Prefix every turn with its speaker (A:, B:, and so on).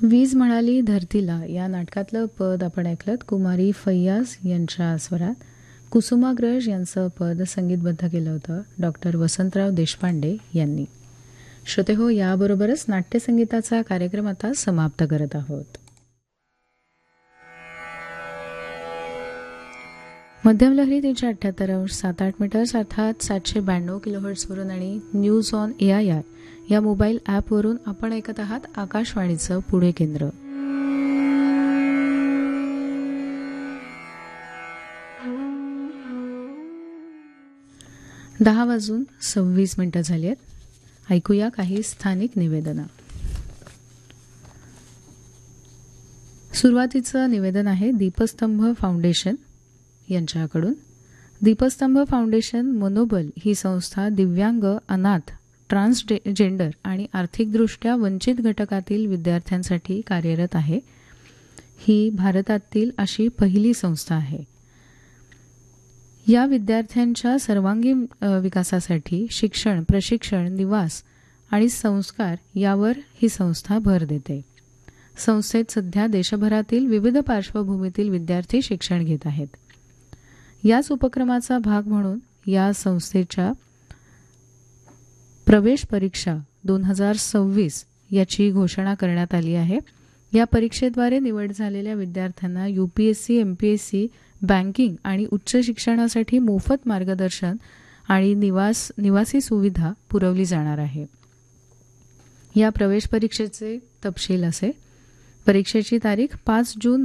A: वीज म्हणाली धरतीला या नाटकातलं पद आपण ऐकलं कुमारी फैयाज यांच्या स्वरात. कुसुमाग्रज यांचं पद संगीतबद्ध केलं होतं डॉक्टर वसंतराव देशपांडे यांनी. श्रोतेहो, याबरोबरच नाट्यसंगीताचा कार्यक्रम आता समाप्त करत आहोत. मध्यम लहरी 378 मीटर्स अर्थात 792 किलोहर्ट्झवरून आणि न्यूज ऑन AIR या मोबाईल ॲपवरून आपण ऐकत आहात आकाशवाणीचं पुणे केंद्र. दहा वाजून 26 मिनिटं झाली आहेत. ऐकूया काही स्थानिक निवेदनं. सुरुवातीचं निवेदन आहे दीपस्तंभ फाउंडेशन यांच्याकडून. दीपस्तंभ फाउंडेशन मनोबल ही संस्था दिव्यांग, अनाथ, ट्रान्सजेंडर आणि आर्थिकदृष्ट्या वंचित घटकातील विद्यार्थ्यांसाठी कार्यरत आहे. ही भारतातील अशी पहिली संस्था आहे. या विद्यार्थ्यांच्या सर्वांगीण विकासासाठी शिक्षण, प्रशिक्षण, निवास आणि संस्कार यावर ही संस्था भर देते. संस्थेत सध्या देशभरातील विविध पार्श्वभूमीतील विद्यार्थी शिक्षण घेत आहेत. याच उपक्रमाचा भाग म्हणून या संस्थेच्या प्रवेश परीक्षा 2026 याची घोषणा करण्यात आली आहे. या परीक्षेद्वारे निवड झालेल्या विद्यार्थ्यांना UPSC, MPSC, बँकिंग आणि उच्च शिक्षणासाठी मोफत मार्गदर्शन आणि निवासी सुविधा पुरवली जाणार आहे. या प्रवेश परीक्षेचे तपशील असे: परीक्षेची तारीख 5 जून